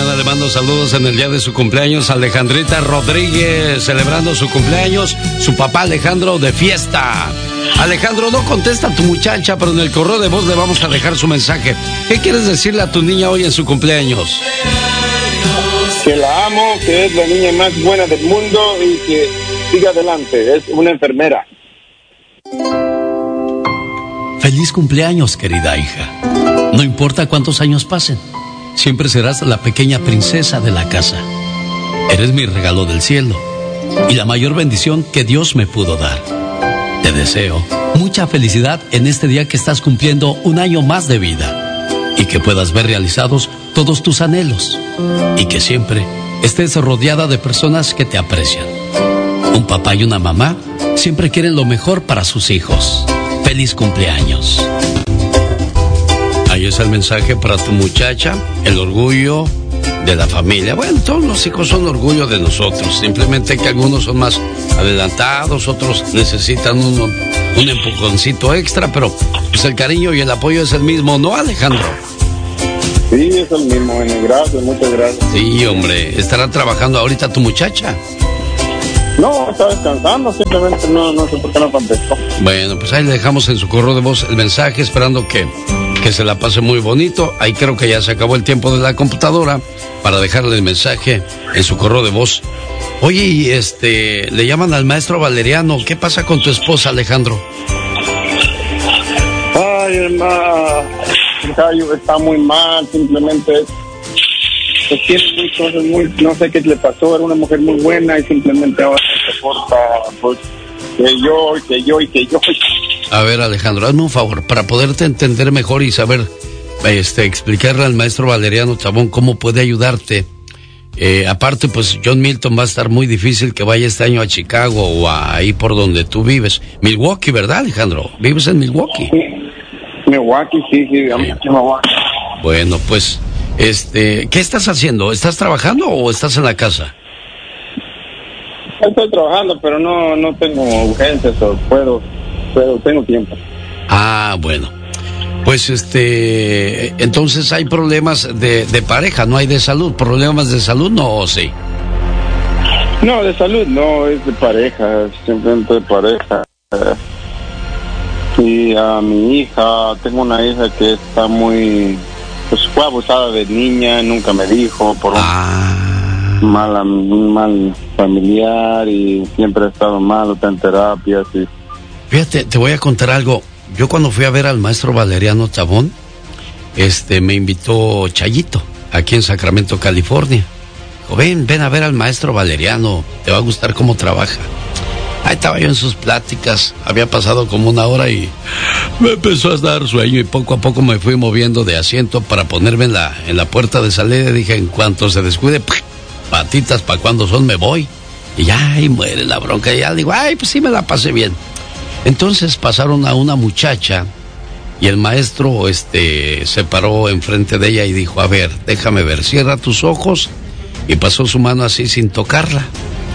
mañana le mando saludos en el día de su cumpleaños a Alejandrita Rodríguez, celebrando su cumpleaños, su papá Alejandro de fiesta. Alejandro, no contesta a tu muchacha, pero en el correo de voz le vamos a dejar su mensaje. ¿Qué quieres decirle a tu niña hoy en su cumpleaños? Que la amo, que es la niña más buena del mundo y que siga adelante, es una enfermera. Feliz cumpleaños, querida hija. No importa cuántos años pasen, siempre serás la pequeña princesa de la casa. Eres mi regalo del cielo y la mayor bendición que Dios me pudo dar. Te deseo mucha felicidad en este día que estás cumpliendo un año más de vida y que puedas ver realizados todos tus anhelos y que siempre estés rodeada de personas que te aprecian. Un papá y una mamá siempre quieren lo mejor para sus hijos. ¡Feliz cumpleaños! Ahí es el mensaje para tu muchacha, el orgullo de la familia. Bueno, todos los hijos son orgullo de nosotros, simplemente que algunos son más adelantados, otros necesitan un empujoncito extra, pero pues el cariño y el apoyo es el mismo, ¿no, Alejandro? Sí, es el mismo, gracias, muchas gracias. Sí, hombre, ¿estará trabajando ahorita tu muchacha? No, está descansando, simplemente no sé por qué no contestó. Bueno, pues ahí le dejamos en su correo de voz el mensaje, esperando que se la pase muy bonito. Ahí creo que ya se acabó el tiempo de la computadora para dejarle el mensaje en su correo de voz. Oye, y le llaman al maestro Valeriano. ¿Qué pasa con tu esposa, Alejandro? Ay, hermano, está muy mal, simplemente pues tiene cosas no sé qué le pasó, era una mujer muy buena y simplemente ahora se porta pues que yo. A ver, Alejandro, hazme un favor, para poderte entender mejor y saber explicarle al maestro Valeriano Chabón cómo puede ayudarte. Aparte, pues John Milton va a estar muy difícil que vaya este año a Chicago o ahí por donde tú vives. Milwaukee, ¿verdad, Alejandro? ¿Vives en Milwaukee? Sí. Milwaukee, sí, Milwaukee. Bueno, pues, ¿qué estás haciendo? ¿Estás trabajando o estás en la casa? Estoy trabajando, pero no tengo urgencias o tengo tiempo. Ah, bueno. Pues entonces hay problemas de pareja, no hay de salud. ¿Problemas de salud no o sí? No, de salud no, es de pareja, simplemente de pareja. Y a mi hija, tengo una hija que está pues fue abusada de niña, nunca me dijo, por un mal familiar y siempre ha estado mal, está en terapias y... Fíjate, te voy a contar algo. Yo cuando fui a ver al maestro Valeriano Chabón, me invitó Chayito, aquí en Sacramento, California. Dijo, ven a ver al maestro Valeriano, te va a gustar cómo trabaja. Ahí estaba yo en sus pláticas, había pasado como una hora y me empezó a dar sueño y poco a poco me fui moviendo de asiento para ponerme en la puerta de salida. Dije, en cuanto se descuide, patitas, ¿para cuándo son? Me voy. Y ya, ahí muere la bronca. Y ya digo, ay, pues sí me la pasé bien. Entonces pasaron a una muchacha y el maestro se paró enfrente de ella y dijo, a ver, déjame ver, cierra tus ojos, y pasó su mano así sin tocarla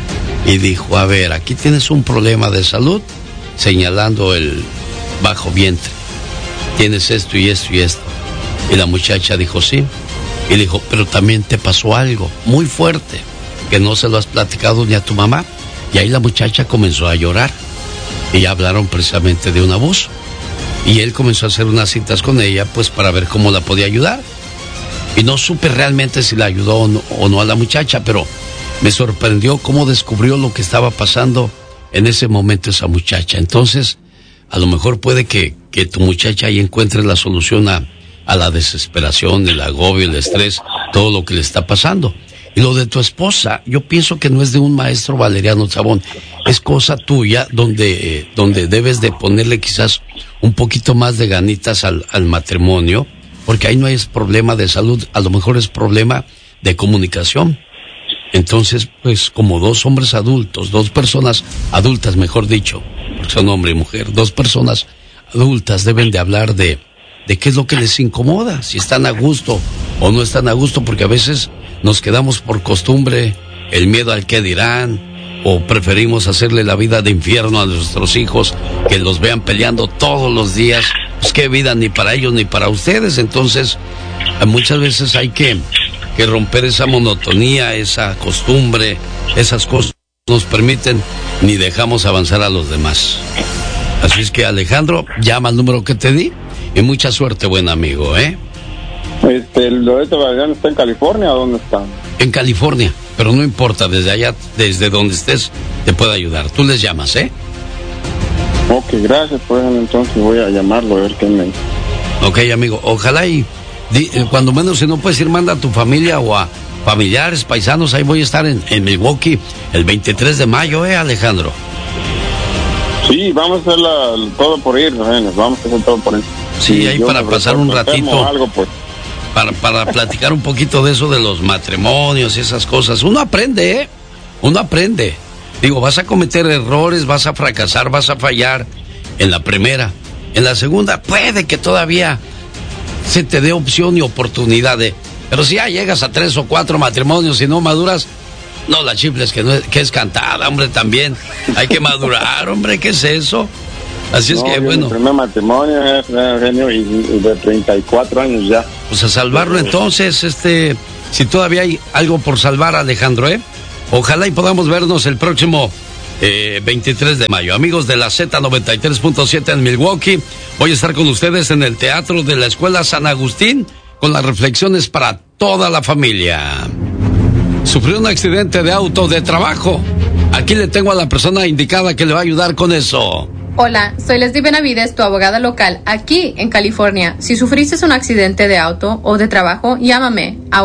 y dijo, a ver, aquí tienes un problema de salud, señalando el bajo vientre, tienes esto y esto y esto. Y la muchacha dijo, sí. Y le dijo, pero también te pasó algo muy fuerte que no se lo has platicado ni a tu mamá. Y ahí la muchacha comenzó a llorar. Y ya hablaron precisamente de un abuso. Y él comenzó a hacer unas citas con ella, pues para ver cómo la podía ayudar. Y no supe realmente si la ayudó o no a la muchacha, pero me sorprendió cómo descubrió lo que estaba pasando en ese momento esa muchacha. Entonces, a lo mejor puede que tu muchacha ahí encuentre la solución a la desesperación, el agobio, el estrés, todo lo que le está pasando. Y lo de tu esposa, yo pienso que no es de un maestro Valeriano Chabón, es cosa tuya donde debes de ponerle quizás un poquito más de ganitas al matrimonio, porque ahí no es problema de salud, a lo mejor es problema de comunicación. Entonces, pues como dos hombres adultos, dos personas adultas, mejor dicho, porque son hombre y mujer, dos personas adultas deben de hablar de qué es lo que les incomoda, si están a gusto o no están a gusto, porque a veces nos quedamos por costumbre, el miedo al qué dirán, o preferimos hacerle la vida de infierno a nuestros hijos, que los vean peleando todos los días. Pues qué vida, ni para ellos ni para ustedes. Entonces, muchas veces hay que que romper esa monotonía, esa costumbre, esas cosas nos permiten ni dejamos avanzar a los demás. Así es que, Alejandro, llama al número que te di y mucha suerte, buen amigo, ¿eh? ¿El Loreto Valeriano está en California o dónde está? En California, pero no importa, desde allá, desde donde estés, te puedo ayudar. Tú les llamas, ¿eh? Ok, gracias, pues entonces voy a llamarlo a ver qué me... Ok, amigo, ojalá y cuando menos, si no puedes ir, manda a tu familia o a familiares, paisanos. Ahí voy a estar en Milwaukee el 23 de mayo, Alejandro. Sí, vamos a hacer todo por ir, vamos a hacer todo por ir. Sí, ahí para pasar un ratito, algo, pues. para platicar un poquito de eso de los matrimonios y esas cosas. Uno aprende, uno aprende. Digo, vas a cometer errores, vas a fracasar, vas a fallar en la primera. En la segunda puede que todavía se te dé opción y oportunidad pero si ya llegas a 3 o 4 matrimonios y no maduras, no la chifles que es cantada, hombre, también. Hay que madurar, hombre, ¿qué es eso? Así es que, bueno. Mi primer matrimonio, Eugenio, y de 34 años ya. Pues a salvarlo entonces, si todavía hay algo por salvar, Alejandro, Ojalá y podamos vernos el próximo 23 de mayo. Amigos de la Z93.7 en Milwaukee, voy a estar con ustedes en el Teatro de la Escuela San Agustín con las reflexiones para toda la familia. Sufrió un accidente de auto de trabajo. Aquí le tengo a la persona indicada que le va a ayudar con eso. Hola, soy Leslie Benavides, tu abogada local, aquí en California. Si sufriste un accidente de auto o de trabajo, llámame a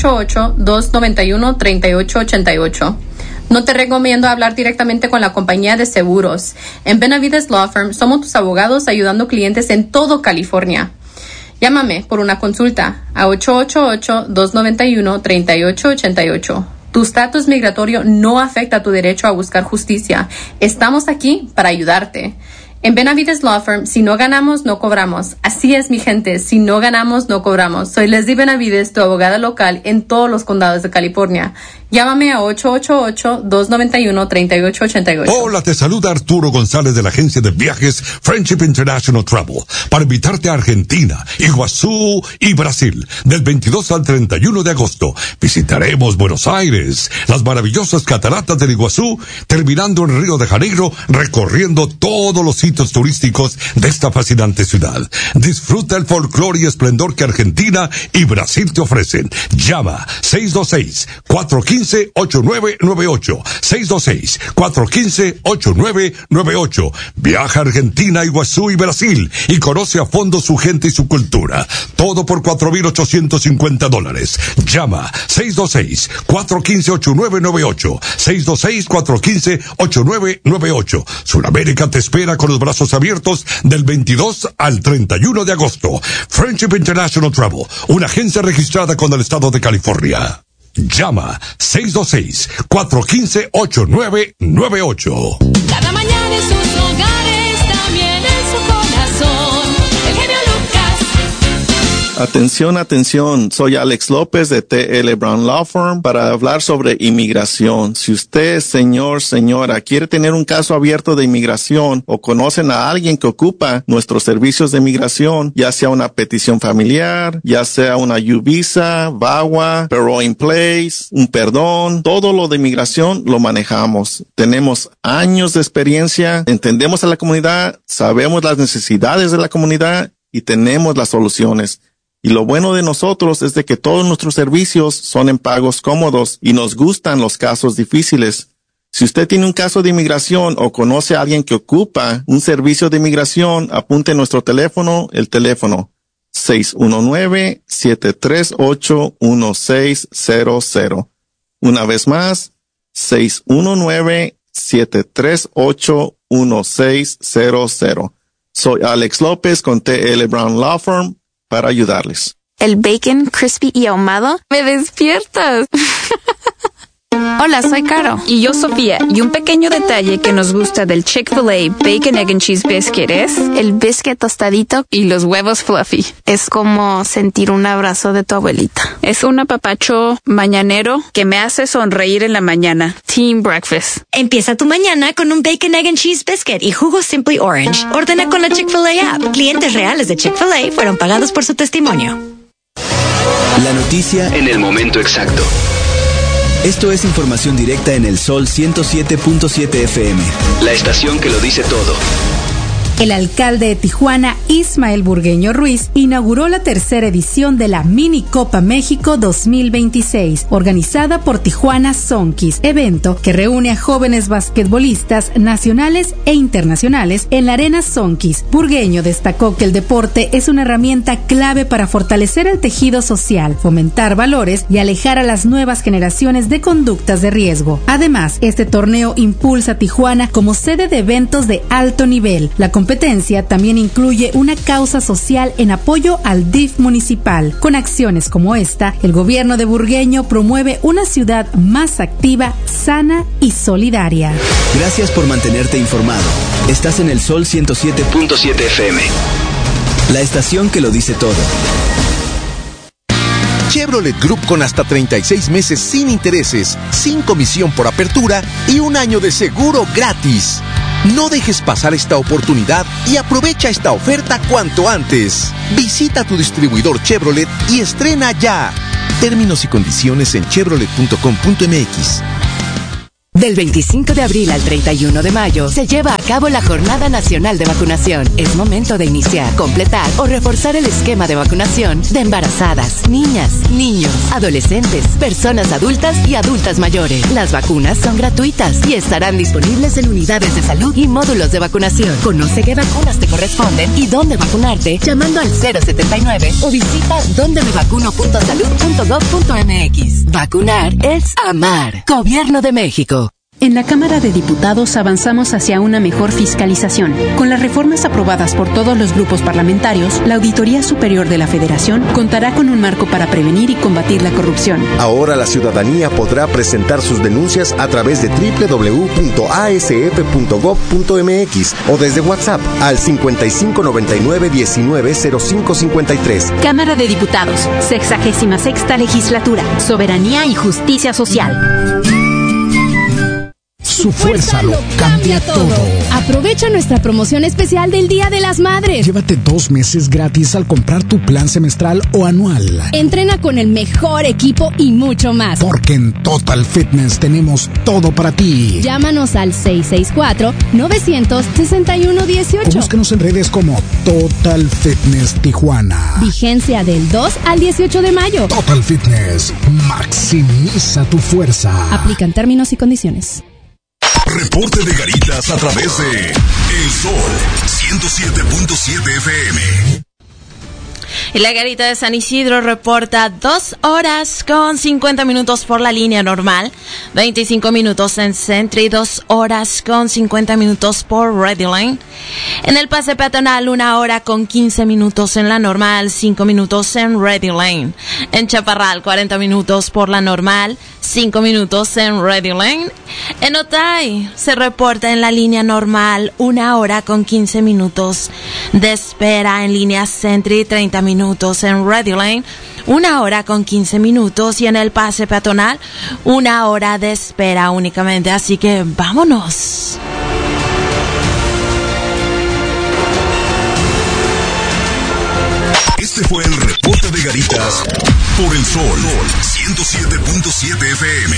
888-291-3888. No te recomiendo hablar directamente con la compañía de seguros. En Benavides Law Firm somos tus abogados ayudando clientes en todo California. Llámame por una consulta a 888-291-3888. Tu estatus migratorio no afecta tu derecho a buscar justicia. Estamos aquí para ayudarte. En Benavides Law Firm, si no ganamos, no cobramos. Así es, mi gente, si no ganamos, no cobramos. Soy Leslie Benavides, tu abogada local en todos los condados de California. Llámame a 888-291-3888. Hola, te saluda Arturo González de la agencia de viajes Friendship International Travel para invitarte a Argentina, Iguazú y Brasil del 22 al 31 de agosto. Visitaremos Buenos Aires, las maravillosas cataratas del Iguazú, terminando en Río de Janeiro, recorriendo todos los sitios turísticos de esta fascinante ciudad. Disfruta el folclore y esplendor que Argentina y Brasil te ofrecen. Llama 626-415-8998. 626-415-8998. Viaja a Argentina, Iguazú y Brasil y conoce a fondo su gente y su cultura. Todo por $4,850. Llama 626-415-8998. 626-415-8998. Sudamérica te espera con los brazos abiertos del 22 al 31 de agosto. Friendship International Travel, una agencia registrada con el estado de California. Llama 626-415-8998. Cada mañana en sus hogares, también en su corazón, el genio Lucas. Atención, atención, soy Alex López de T.L. Brown Law Firm para hablar sobre inmigración. Si usted, señor, señora, quiere tener un caso abierto de inmigración o conocen a alguien que ocupa nuestros servicios de inmigración, ya sea una petición familiar, ya sea una U-Visa, VAWA, Parole in Place, un perdón, todo lo de inmigración lo manejamos. Tenemos años de experiencia, entendemos a la comunidad, sabemos las necesidades de la comunidad y tenemos las soluciones. Y lo bueno de nosotros es de que todos nuestros servicios son en pagos cómodos y nos gustan los casos difíciles. Si usted tiene un caso de inmigración o conoce a alguien que ocupa un servicio de inmigración, apunte nuestro teléfono, el teléfono 619-738-1600. Una vez más, 619-738-1600. Soy Alex López con T.L. Brown Law Firm para ayudarles. El bacon crispy y ahumado, me despiertas. Hola, soy Caro. Y yo, Sofía. Y un pequeño detalle que nos gusta del Chick-fil-A Bacon, Egg and Cheese Biscuit es el biscuit tostadito y los huevos fluffy. Es como sentir un abrazo de tu abuelita. Es un apapacho mañanero que me hace sonreír en la mañana. Team Breakfast. Empieza tu mañana con un Bacon, Egg and Cheese Biscuit y jugo Simply Orange. Ordena con la Chick-fil-A app. Clientes reales de Chick-fil-A fueron pagados por su testimonio. La noticia en el momento exacto. Esto es información directa en el Sol 107.7 FM. La estación que lo dice todo. El alcalde de Tijuana, Ismael Burgueño Ruiz, inauguró la tercera edición de la Mini Copa México 2026, organizada por Tijuana Sonkis, evento que reúne a jóvenes basquetbolistas nacionales e internacionales en la Arena Sonkis. Burgueño destacó que el deporte es una herramienta clave para fortalecer el tejido social, fomentar valores y alejar a las nuevas generaciones de conductas de riesgo. Además, este torneo impulsa a Tijuana como sede de eventos de alto nivel. La competencia también incluye una causa social en apoyo al DIF municipal. Con acciones como esta, el gobierno de Burgueño promueve una ciudad más activa, sana y solidaria. Gracias por mantenerte informado. Estás en el Sol 107.7 FM. La estación que lo dice todo. Chevrolet Group con hasta 36 meses sin intereses, sin comisión por apertura y un año de seguro gratis. No dejes pasar esta oportunidad y aprovecha esta oferta cuanto antes. Visita tu distribuidor Chevrolet y estrena ya. Términos y condiciones en chevrolet.com.mx. Del 25 de abril al 31 de mayo se lleva a cabo la Jornada Nacional de Vacunación. Es momento de iniciar, completar o reforzar el esquema de vacunación de embarazadas, niñas, niños, adolescentes, personas adultas y adultas mayores. Las vacunas son gratuitas y estarán disponibles en unidades de salud y módulos de vacunación. Conoce qué vacunas te corresponden y dónde vacunarte llamando al 079 o visita dondemevacuno.salud.gov.mx. Vacunar es amar. Gobierno de México. En la Cámara de Diputados avanzamos hacia una mejor fiscalización. Con las reformas aprobadas por todos los grupos parlamentarios, la Auditoría Superior de la Federación contará con un marco para prevenir y combatir la corrupción. Ahora la ciudadanía podrá presentar sus denuncias a través de www.asf.gov.mx o desde WhatsApp al 5599-190553. Cámara de Diputados, 66ª Legislatura, Soberanía y Justicia Social. Su fuerza lo cambia todo. Aprovecha nuestra promoción especial del Día de las Madres. Llévate 2 meses gratis al comprar tu plan semestral o anual. Entrena con el mejor equipo y mucho más. Porque en Total Fitness tenemos todo para ti. Llámanos al 664-961-18. O búscanos en redes como Total Fitness Tijuana. Vigencia del 2 al 18 de mayo. Total Fitness. Maximiza tu fuerza. Aplican términos y condiciones. Reporte de Garitas a través de El Sol 107.7 FM. Y la Garita de San Isidro reporta 2 horas con 50 minutos por la línea normal, 25 minutos en Sentry, 2 horas con 50 minutos por Ready Lane. En el pase peatonal, 1 hora con 15 minutos en la normal, 5 minutos en Ready Lane. En Chaparral, 40 minutos por la normal, 5 minutos en Ready Lane. En Otay se reporta en la línea normal 1 hora con 15 minutos de espera en línea Sentry, 30 minutos en Ready Lane, 1 hora con 15 minutos y en el pase peatonal 1 hora de espera únicamente. Así que vámonos. Este fue el reporte de Garitas por El Sol 107.7 FM.